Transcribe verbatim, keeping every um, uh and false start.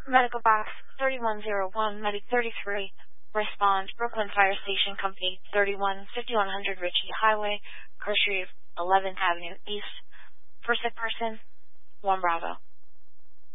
Medical Box thirty-one oh one, Medic thirty-three, respond, Brooklyn Fire Station Company, thirty-one, fifty-one hundred Ritchie Highway, Grocery eleventh Avenue East. For sick person, one Bravo.